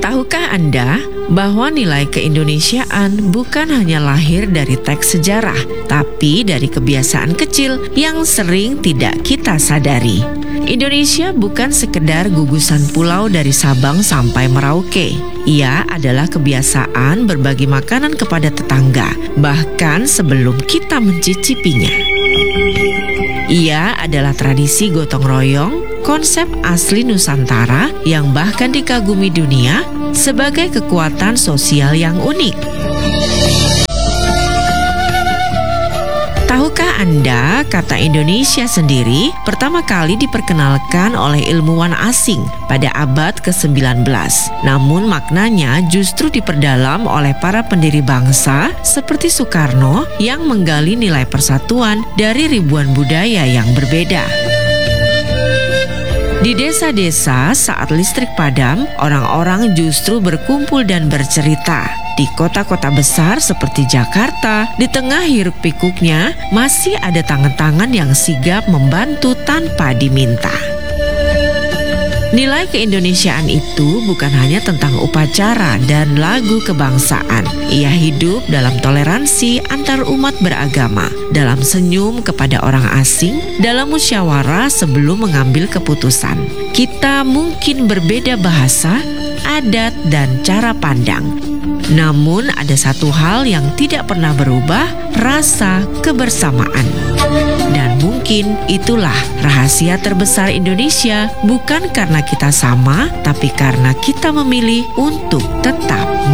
Tahukah Anda bahwa nilai keindonesiaan bukan hanya lahir dari teks sejarah, tapi dari kebiasaan kecil yang sering tidak kita sadari. Indonesia bukan sekedar gugusan pulau dari Sabang sampai Merauke. Ia adalah kebiasaan berbagi makanan kepada tetangga, bahkan sebelum kita mencicipinya. Ia adalah tradisi gotong royong, konsep asli Nusantara yang bahkan dikagumi dunia sebagai kekuatan sosial yang unik. Tahukah Anda, kata Indonesia sendiri pertama kali diperkenalkan oleh ilmuwan asing pada abad ke-19. Namun maknanya justru diperdalam oleh para pendiri bangsa seperti Soekarno yang menggali nilai persatuan dari ribuan budaya yang berbeda. Di desa-desa saat listrik padam, orang-orang justru berkumpul dan bercerita. Di kota-kota besar seperti Jakarta, di tengah hiruk-pikuknya masih ada tangan-tangan yang sigap membantu tanpa diminta. Nilai keindonesiaan itu bukan hanya tentang upacara dan lagu kebangsaan. Ia hidup dalam toleransi antar umat beragama, dalam senyum kepada orang asing, dalam musyawarah sebelum mengambil keputusan. Kita mungkin berbeda bahasa, adat, dan cara pandang. Namun ada satu hal yang tidak pernah berubah, rasa kebersamaan. Dan mungkin itulah rahasia terbesar Indonesia, bukan karena kita sama, tapi karena kita memilih untuk tetap